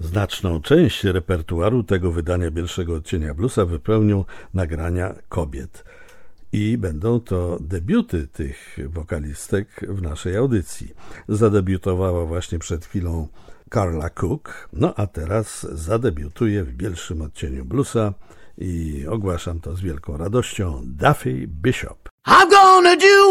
Znaczną część repertuaru tego wydania pierwszego odcienia bluesa wypełnią nagrania kobiet. I będą to debiuty tych wokalistek w naszej audycji. Zadebiutowała właśnie przed chwilą Carla Cook, no a teraz zadebiutuje w pierwszym odcieniu bluesa i ogłaszam to z wielką radością Duffy Bishop. I'm gonna do